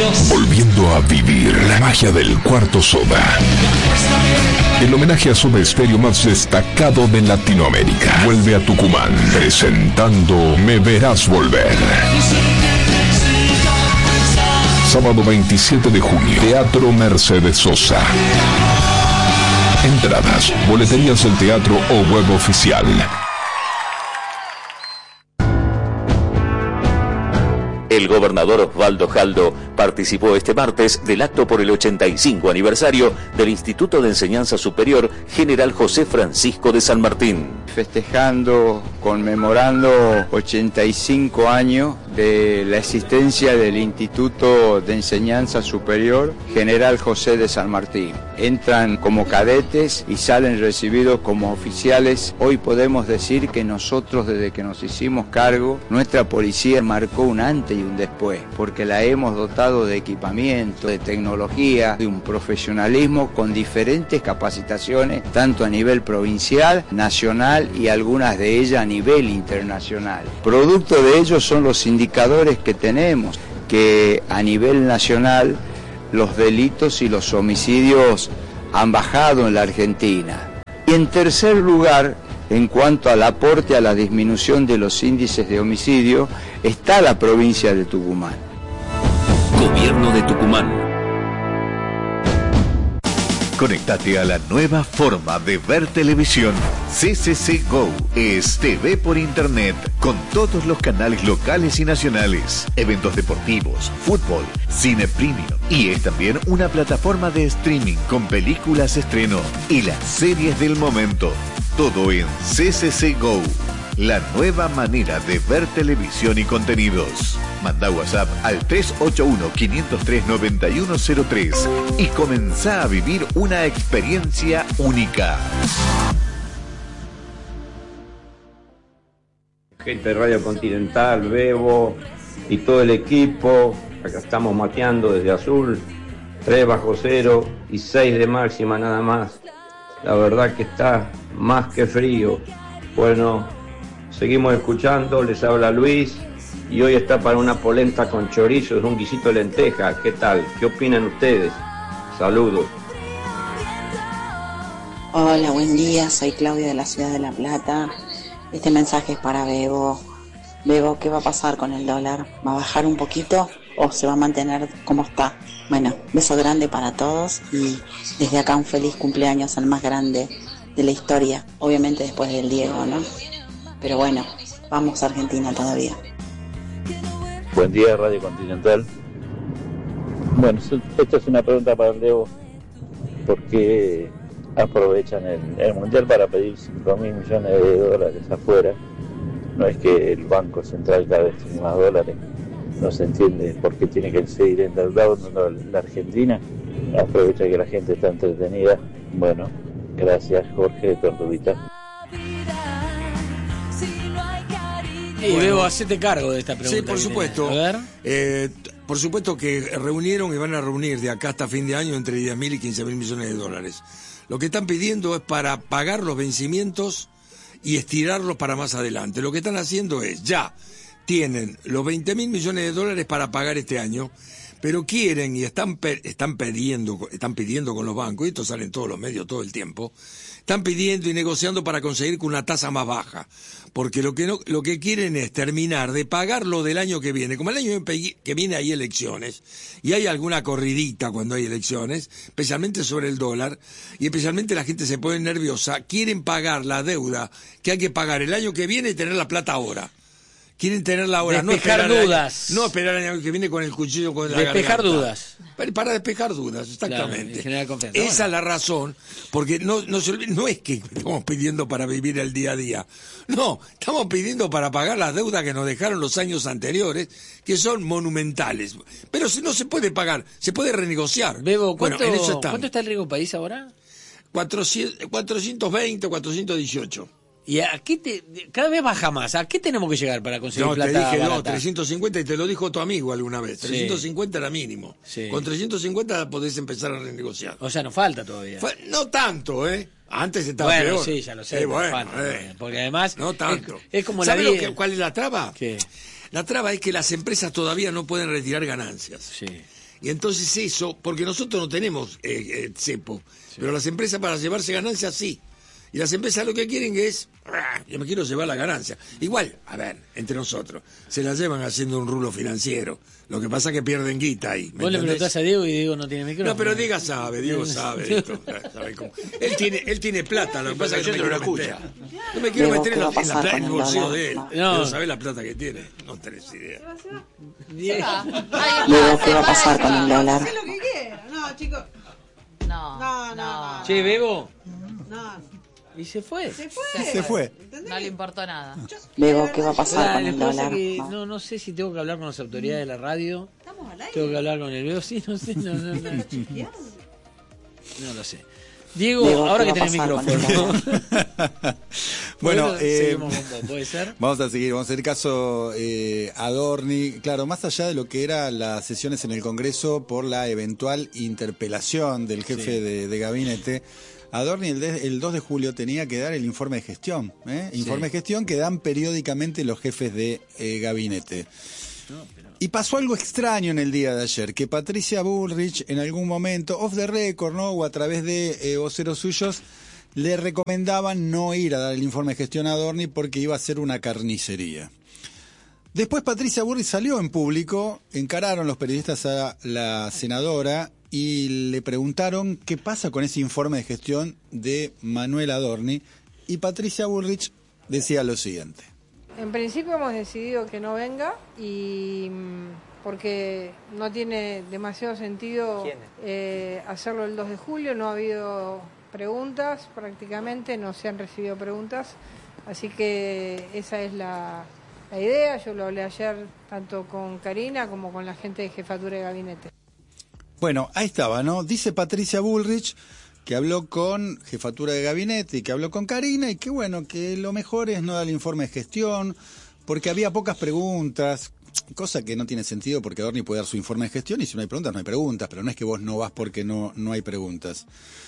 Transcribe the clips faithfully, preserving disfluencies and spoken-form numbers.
Volviendo a vivir la magia del Cuarto Soda. El homenaje a Soda Stereo más destacado de Latinoamérica vuelve a Tucumán, presentando Me Verás Volver. Sábado veintisiete de junio, Teatro Mercedes Sosa. Entradas, boleterías del teatro o web oficial. El gobernador Osvaldo Jaldo participó este martes del acto por el ochenta y cinco aniversario del Instituto de Enseñanza Superior General José Francisco de San Martín. Festejando, conmemorando ochenta y cinco años de la existencia del Instituto de Enseñanza Superior General José de San Martín. Entran como cadetes y salen recibidos como oficiales. Hoy podemos decir que nosotros, desde que nos hicimos cargo, nuestra policía marcó un antes y un después, porque la hemos dotado de equipamiento, de tecnología, de un profesionalismo con diferentes capacitaciones, tanto a nivel provincial, nacional y algunas de ellas a nivel internacional. Producto de ello son los indicadores que tenemos, que a nivel nacional los delitos y los homicidios han bajado en la Argentina. Y en tercer lugar, en cuanto al aporte a la disminución de los índices de homicidio, está la provincia de Tucumán. Gobierno de Tucumán. Conéctate a la nueva forma de ver televisión. C C C Go es T V por internet con todos los canales locales y nacionales, eventos deportivos, fútbol, cine premium y es también una plataforma de streaming con películas estreno y las series del momento. Todo en C C C Go. La nueva manera de ver televisión y contenidos. Manda WhatsApp al tres ocho uno, cinco cero tres, nueve uno cero tres y comenzá a vivir una experiencia única. Gente de Radio Continental, Bebo y todo el equipo, acá estamos mateando desde Azul, tres bajo cero y seis de máxima nada más. La verdad que está más que frío. Bueno, seguimos escuchando, les habla Luis y hoy está para una polenta con chorizo, es un guisito de lenteja. ¿Qué tal? ¿Qué opinan ustedes? Saludos. Hola, buen día, soy Claudia de la ciudad de La Plata. Este mensaje es para Bebo. Bebo, ¿qué va a pasar con el dólar? ¿Va a bajar un poquito o se va a mantener como está? Bueno, beso grande para todos y desde acá un feliz cumpleaños al más grande de la historia, obviamente después del Diego, ¿no? Pero bueno, vamos a Argentina todavía. Buen día, Radio Continental. Bueno, esto es una pregunta para el Diego. ¿Por qué aprovechan el, el Mundial para pedir cinco mil millones de dólares afuera? No es que el Banco Central cada vez tiene más dólares. No se entiende por qué tiene que seguir endeudado la Argentina. Aprovecha que la gente está entretenida. Bueno, gracias, Jorge de Tortuguita. Y bueno, Bebo, hacete cargo de esta pregunta. Sí, por supuesto. A ver. Eh, por supuesto que reunieron y van a reunir de acá hasta fin de año entre diez mil y quince mil millones de dólares. Lo que están pidiendo es para pagar los vencimientos y estirarlos para más adelante. Lo que están haciendo es, ya tienen los veinte mil millones de dólares para pagar este año, pero quieren y están pe- están pidiendo, están pidiendo con los bancos, y esto sale en todos los medios todo el tiempo, están pidiendo y negociando para conseguir con una tasa más baja, porque lo que no, lo que quieren es terminar de pagar lo del año que viene. Como el año que viene hay elecciones, y hay alguna corridita cuando hay elecciones, especialmente sobre el dólar, y especialmente la gente se pone nerviosa, quieren pagar la deuda que hay que pagar el año que viene y tener la plata ahora. Quieren tenerla ahora, despejar no esperar dudas. El, no esperar el año que viene con el cuchillo con la despejar garganta. dudas. Para, para despejar dudas, exactamente. Claro, Esa bueno. es la razón, porque no, no, se olviden, no es que estamos pidiendo para vivir el día a día. No, estamos pidiendo para pagar las deudas que nos dejaron los años anteriores, que son monumentales. Pero si no se puede pagar, se puede renegociar. Bebo, ¿cuánto, bueno, en eso ¿cuánto está el riesgo país ahora? cuatrocientos veinte, cuatrocientos dieciocho. ¿Y a qué te, cada vez baja más? ¿A qué tenemos que llegar para conseguir no, plata te dije, barata? no, trescientos cincuenta, y te lo dijo tu amigo alguna vez. Sí. trescientos cincuenta era mínimo. Sí. Con trescientos cincuenta podés empezar a renegociar. O sea, nos falta todavía. Fa- no tanto, ¿eh? Antes estaba bueno, peor. sí, ya lo sé. Eh, bueno, falta, eh. Porque además... No tanto. Es, es como ¿Sabe la lo vida... que, cuál es la traba? ¿Qué? La traba es que las empresas todavía no pueden retirar ganancias. Sí. Y entonces eso, porque nosotros no tenemos eh, eh, cepo, sí. Pero las empresas para llevarse ganancias sí. Y las empresas lo que quieren es, ¡ah! Yo me quiero llevar la ganancia. Igual, a ver, entre nosotros, se la llevan haciendo un rulo financiero. Lo que pasa es que pierden guita ahí. Vos le preguntás a Diego y Diego no tiene micrófono. No, pero Diego sabe, Diego sabe esto. Sabe cómo. Él tiene, él tiene plata, lo que pasa es que yo no me quiero meter. No me quiero Diego, meter en, la, en, la plata, en el bolsillo de él. No. Pero sabés la plata que tiene, no tenés idea. Diego, ¿qué va a pasar con el dólar? Hacé lo que quiera. No, chicos. No, No, no, no. Che, Bebo. No. ¿Y se fue? Se fue. Se fue. no le importó nada. Diego, ¿qué va a pasar Ah, con les el pasa dólar? que no, no sé si tengo que hablar con las autoridades de la radio. Estamos al aire. Tengo que hablar con el Bebo. Sí, no sé. No, no, no. No lo sé. Diego, Diego, ahora ¿qué que va a tenés pasar con micrófono. Bueno, eh, seguimos con vos, ¿puede ser? Vamos a seguir, vamos a hacer caso eh, Adorni. Claro, más allá de lo que eran las sesiones en el Congreso por la eventual interpelación del jefe Sí. de, de gabinete, Adorni el, de, el dos de julio tenía que dar el informe de gestión. ¿eh? Informe Sí. de gestión que dan periódicamente los jefes de eh, gabinete. No, pero... Y pasó algo extraño en el día de ayer, que Patricia Bullrich en algún momento, off the record, ¿no? O a través de eh, voceros suyos, le recomendaban no ir a dar el informe de gestión a Adorni porque iba a ser una carnicería. Después Patricia Bullrich salió en público, encararon los periodistas a la senadora y le preguntaron qué pasa con ese informe de gestión de Manuel Adorni, y Patricia Bullrich decía lo siguiente. En principio hemos decidido que no venga y porque no tiene demasiado sentido eh, hacerlo el dos de julio, no ha habido preguntas prácticamente, no se han recibido preguntas, así que esa es la, la idea. Yo lo hablé ayer tanto con Karina como con la gente de jefatura de gabinete. Bueno, ahí estaba, ¿no? Dice Patricia Bullrich que habló con jefatura de gabinete y que habló con Karina y que bueno, que lo mejor es no dar el informe de gestión porque había pocas preguntas, cosa que no tiene sentido porque Adorni puede dar su informe de gestión y si no hay preguntas, no hay preguntas, pero no es que vos no vas porque no, no hay preguntas.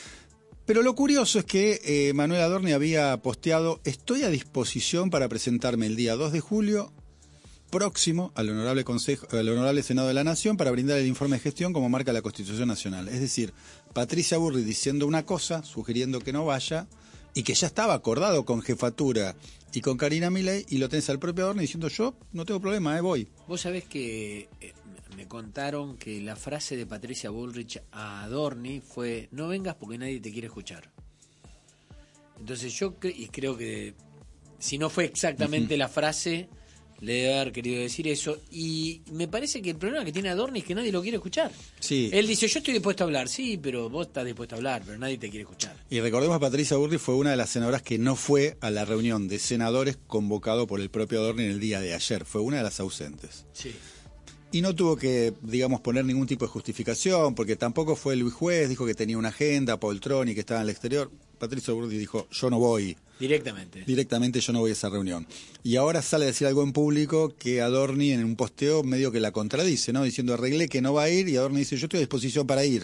Pero lo curioso es que eh, Manuel Adorni había posteado: estoy a disposición para presentarme el día dos de julio próximo al honorable Consejo, al honorable Senado de la Nación para brindar el informe de gestión como marca la Constitución Nacional. Es decir, Patricia Bullrich diciendo una cosa, sugiriendo que no vaya, y que ya estaba acordado con jefatura y con Karina Milei, y lo tenés al propio Adorni diciendo: yo no tengo problema, eh, voy. Vos sabés que eh, me contaron que la frase de Patricia Bullrich a Adorni fue: no vengas porque nadie te quiere escuchar. Entonces yo cre- y creo que si no fue exactamente uh-huh. la frase, le debe haber querido decir eso. Y me parece que el problema que tiene Adorni es que nadie lo quiere escuchar. Sí. Él dice: yo estoy dispuesto a hablar. Sí, pero vos estás dispuesto a hablar, pero nadie te quiere escuchar. Y recordemos, Patricia Bullrich fue una de las senadoras que no fue a la reunión de senadores convocado por el propio Adorni en el día de ayer. Fue una de las ausentes. Sí. Y no tuvo que, digamos, poner ningún tipo de justificación, porque tampoco fue Luis Juez, dijo que tenía una agenda, Poltroni, que estaba en el exterior. Patricia Bullrich dijo: yo no voy. Directamente. Directamente yo no voy a esa reunión. Y ahora sale a decir algo en público que Adorni en un posteo medio que la contradice, ¿no? Diciendo: arreglé que no va a ir, y Adorni dice: yo estoy a disposición para ir.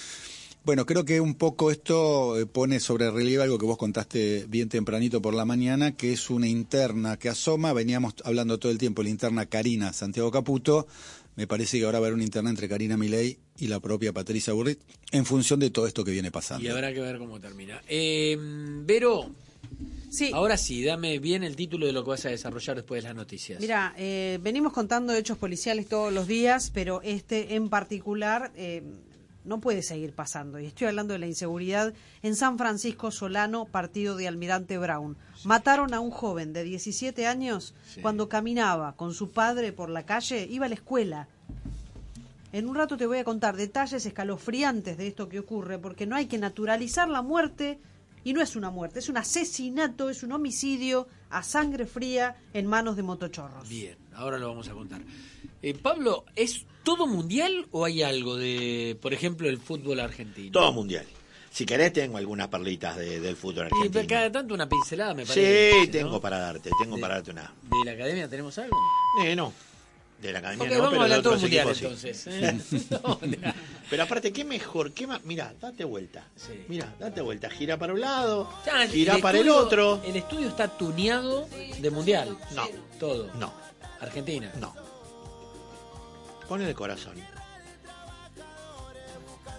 Bueno, creo que un poco esto pone sobre relieve algo que vos contaste bien tempranito por la mañana, que es una interna que asoma. Veníamos hablando todo el tiempo de la interna Karina Santiago Caputo. Me parece que ahora va a haber una interna entre Karina Milei y la propia Patricia Bullrich en función de todo esto que viene pasando. Y habrá que ver cómo termina. Eh, Vero, sí. Ahora sí, dame bien el título de lo que vas a desarrollar después de las noticias. Mira, eh, venimos contando hechos policiales todos los días, pero este en particular eh, no puede seguir pasando. Y estoy hablando de la inseguridad en San Francisco Solano, partido de Almirante Brown. Sí. Mataron a un joven de diecisiete años sí. cuando caminaba con su padre por la calle, iba a la escuela. En un rato te voy a contar detalles escalofriantes de esto que ocurre, porque no hay que naturalizar la muerte, y no es una muerte, es un asesinato, es un homicidio a sangre fría en manos de motochorros. Bien, ahora lo vamos a contar. Eh, Pablo, ¿es todo mundial o hay algo de, por ejemplo, el fútbol argentino? Todo mundial. Si querés tengo algunas perlitas de, del fútbol argentino. Y cada tanto una pincelada me parece. Sí, ¿no? tengo para darte, tengo de, para darte una. ¿De la academia tenemos algo? Eh, no. De la academia okay, no, vamos pero a hablar de todo otros mundial equipos, entonces. Sí. ¿eh? no, pero aparte, qué mejor, qué más. Mira, date vuelta. Sí. Mira, date vuelta. Gira para un lado, ya, gira el para estudio, el otro. El estudio está tuneado de mundial. No. Todo. No. Argentina. No. Pon el corazón.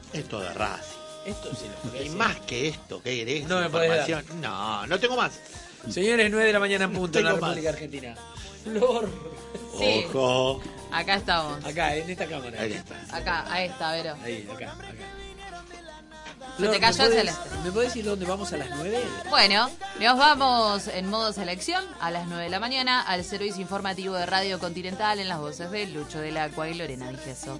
Esto de Racing. Esto sí lo podés Y decir. más que esto, ¿qué eres? No me podés dar. Información. No, no tengo más. Señores, nueve de la mañana en punto en la Tengo más. República Argentina. Flor. Sí. Ojo. Acá estamos. Acá, en esta cámara. Ahí está. Acá, a esta, Vero. Ahí, acá, acá. Se te Flor, cayó ¿me el podés- celeste. ¿Me podés decir dónde vamos a las nueve? Bueno, nos vamos en modo selección a las nueve de la mañana al servicio informativo de Radio Continental en las voces de Lucho del Agua y Lorena Dijeso.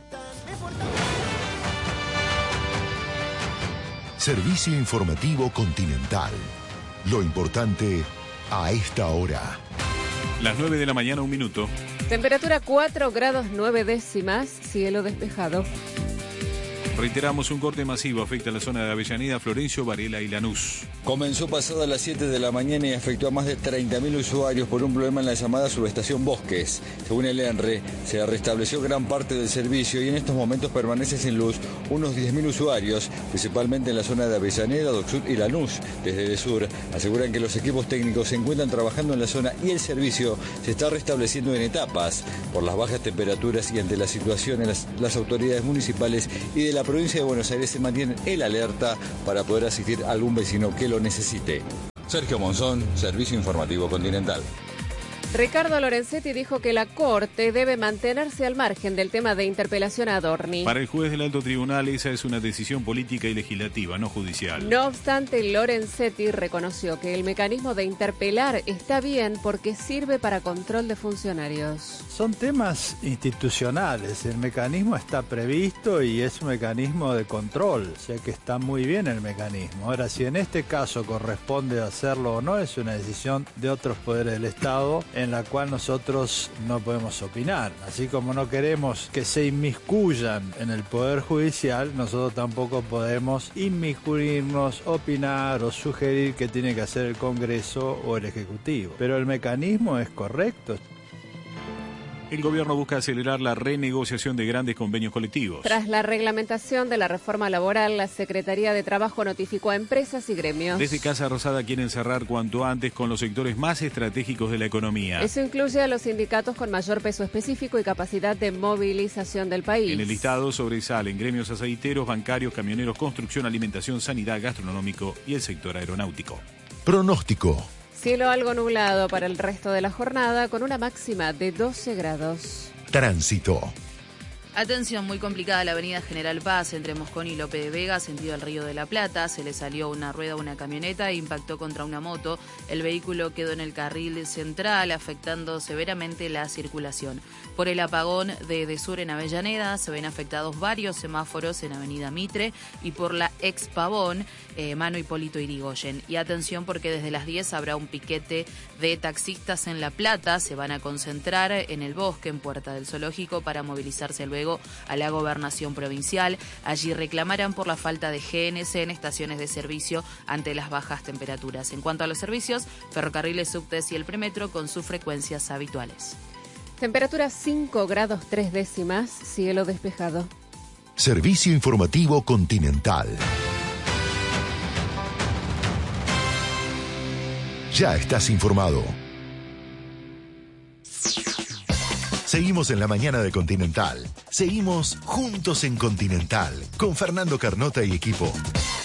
Servicio Informativo Continental. Lo importante a esta hora. Las nueve de la mañana, un minuto. Temperatura cuatro grados nueve décimas, cielo despejado. Reiteramos, un corte masivo afecta a la zona de Avellaneda, Florencio, Varela y Lanús. Comenzó pasada las siete de la mañana y afectó a más de treinta mil usuarios por un problema en la llamada subestación Bosques. Según el ENRE, se restableció gran parte del servicio y en estos momentos permanece sin luz unos diez mil usuarios, principalmente en la zona de Avellaneda, Doc Sud y Lanús. Desde el sur aseguran que los equipos técnicos se encuentran trabajando en la zona y el servicio se está restableciendo en etapas. Por las bajas temperaturas y ante la situación, las, las autoridades municipales y de la provincia de Buenos Aires se mantienen el alerta para poder asistir a algún vecino que lo necesite. Sergio Monzón, Servicio Informativo Continental. Ricardo Lorenzetti dijo que la Corte debe mantenerse al margen del tema de interpelación a Adorni. Para el juez del alto tribunal, esa es una decisión política y legislativa, no judicial. No obstante, Lorenzetti reconoció que el mecanismo de interpelar está bien porque sirve para control de funcionarios. Son temas institucionales, el mecanismo está previsto y es un mecanismo de control, o sea que está muy bien el mecanismo. Ahora, si en este caso corresponde hacerlo o no, es una decisión de otros poderes del Estado en la cual nosotros no podemos opinar. Así como no queremos que se inmiscuyan en el Poder Judicial, nosotros tampoco podemos inmiscuirnos, opinar o sugerir qué tiene que hacer el Congreso o el Ejecutivo. Pero el mecanismo es correcto. El gobierno busca acelerar la renegociación de grandes convenios colectivos. Tras la reglamentación de la reforma laboral, la Secretaría de Trabajo notificó a empresas y gremios. Desde Casa Rosada quieren cerrar cuanto antes con los sectores más estratégicos de la economía. Eso incluye a los sindicatos con mayor peso específico y capacidad de movilización del país. En el listado sobresalen gremios aceiteros, bancarios, camioneros, construcción, alimentación, sanidad, gastronómico y el sector aeronáutico. Pronóstico. Cielo algo nublado para el resto de la jornada con una máxima de doce grados. Tránsito. Atención, muy complicada la avenida General Paz entre Mosconi y Lope de Vega, sentido al Río de la Plata. Se le salió una rueda a una camioneta e impactó contra una moto. El vehículo quedó en el carril central, afectando severamente la circulación. Por el apagón de Desur en Avellaneda, se ven afectados varios semáforos en Avenida Mitre y por la ex Pavón, eh, Mano Hipólito Yrigoyen. Y atención porque desde las diez habrá un piquete de taxistas en La Plata. Se van a concentrar en el bosque, en Puerta del Zoológico, para movilizarse luego a la gobernación provincial. Allí reclamarán por la falta de G N C en estaciones de servicio ante las bajas temperaturas. En cuanto a los servicios, ferrocarriles, subtes y el premetro con sus frecuencias habituales. Temperatura cinco grados tres décimas, cielo despejado. Servicio Informativo Continental. Ya estás informado. Seguimos en la mañana de Continental. Seguimos juntos en Continental con Fernando Carnota y equipo.